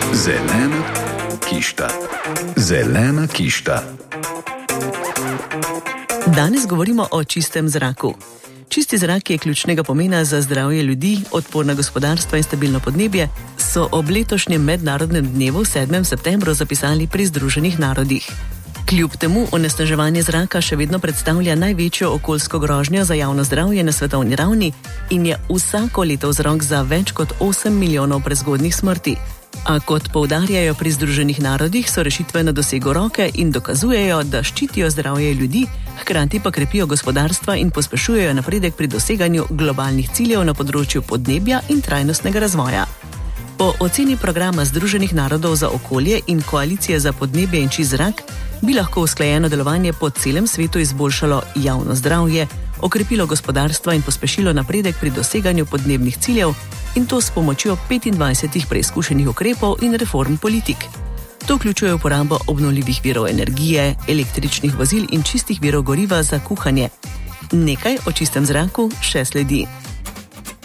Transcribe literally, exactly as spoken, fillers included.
Zelena kišta. Zelena kišta. Danes govorimo o čistem zraku. Čisti zrak je ključnega pomena za zdravje ljudi, odporna gospodarstva in stabilno podnebje, so ob letošnjem mednarodnem dnevu sedmega septembra zapisali pri Združenih narodih. Kljub temu onesnaževanje zraka še vedno predstavlja največjo okoljsko grožnjo za javno zdravje na svetovni ravni in je vsako leto vzrok za več kot osem milijonov prezgodnjih smrti. A kot poudarjajo pri Združenih narodih, so rešitve na dosegu roke in dokazujejo, da ščitijo zdravje ljudi, hkrati pa krepijo gospodarstva in pospešujejo napredek pri doseganju globalnih ciljev na področju podnebja in trajnostnega razvoja. Po oceni programa Združenih narodov za okolje in Koalicije za podnebje in čist zrak bi lahko usklajeno delovanje po celem svetu izboljšalo javno zdravje, okrepilo gospodarstva in pospešilo napredek pri doseganju podnebnih ciljev, in to s pomočjo petindvajsetih preizkušenih ukrepov in reform politik. To vključuje uporabo obnovljivih virov energije, električnih vozil in čistih virov goriva za kuhanje. Nekaj o čistem zraku še sledi.